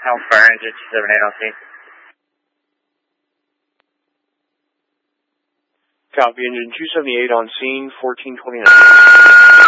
Fire Engine 278 on scene. Copy, Engine 278 on scene, 1429.